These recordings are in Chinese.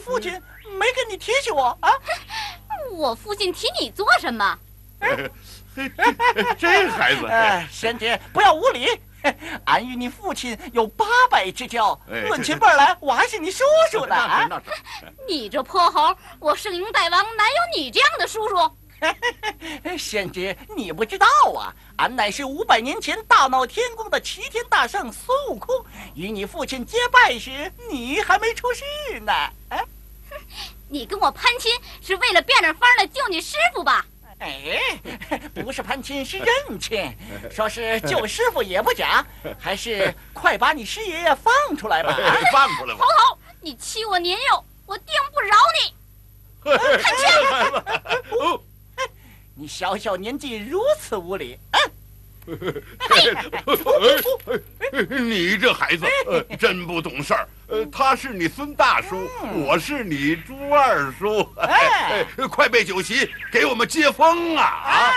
父亲没跟你提起我啊？ 我父亲提你做什么？ 这孩子， 贤侄不要无礼。俺与你父亲有800之交，论起辈来，我还是你叔叔的啊！ 你这泼猴，我圣婴大王哪有你这样的叔叔？ 贤侄，你不知道啊，俺乃是500年前大闹天宫的齐天大圣孙悟空，与你父亲结拜时，你还没出世呢。 你跟我攀亲是为了变着法的救你师傅吧？ 不是攀亲，是认亲。说是救师傅也不假，还是快把你师爷爷放出来吧！ 放出来吧！ 头头，你欺我年幼，我定不饶你！看清！ 你小小年纪如此无礼， 你这孩子真不懂事儿。他是你孙大叔，我是你朱二叔。快备酒席，给我们接风啊！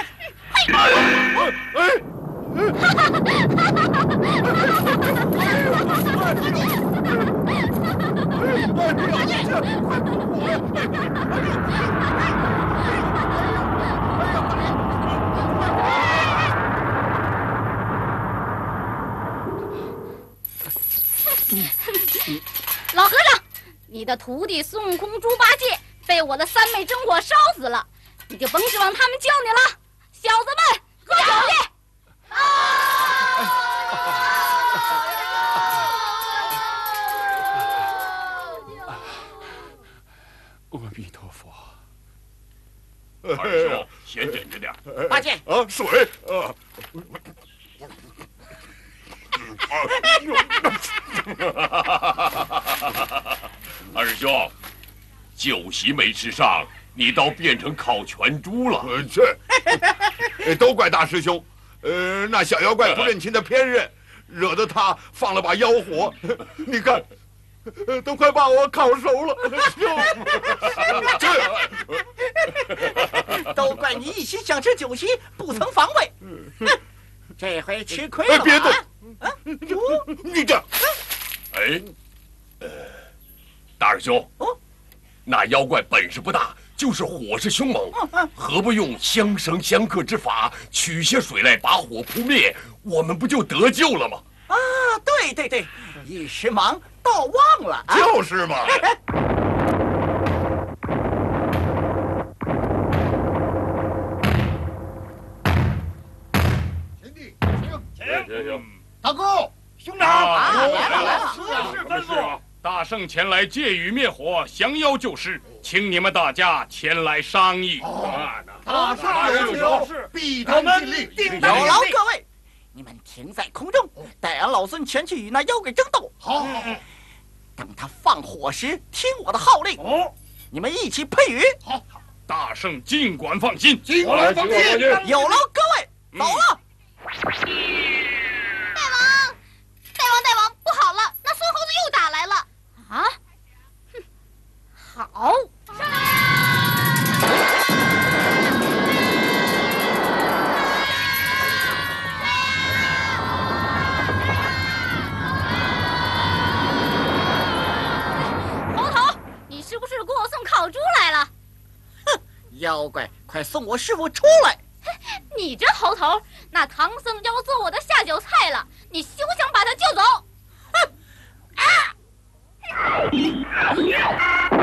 老和尚，你的徒弟孙悟空、猪八戒被我的3昧真火烧死了，你就甭指望他们救你了。小子们，喝酒去！ 阿弥陀佛。 二兄，先忍着点。 八戒啊，水二兄，酒席没吃上，你倒变成烤全猪了。 都怪大师兄，那小妖怪不认亲的偏任，惹得他放了把妖火。你看，都快把我烤熟了。 都怪你一心想吃酒席，不曾防卫。这回吃亏了。 别动！你这， 大二兄，那妖怪本事不大，就是火势凶猛，何不用相生相克之法，取些水来把火扑灭，我们不就得救了吗？ 啊，对，一时忙倒忘了。 就是嘛。 行， 大哥， 兄长，来了。 是吩咐。大圣前来借雨灭火，降妖救师，请你们大家前来商议。 大圣有事，必当尽力。 有劳各位，你们停在空中，待俺老孙前去与那妖怪争斗。 好， 等他放火时，听我的号令。你们一起配雨。 好， 大圣尽管放心， 尽管放心。 有劳各位，走了。 大王，不好了，那孙猴子又打来了。啊？好。猴头，你是不是给我送烤猪来了？ 哼，妖怪，快送我师傅出来！ 你这猴头，那唐僧要做我的下酒菜了，你休想把他救走！哼！啊！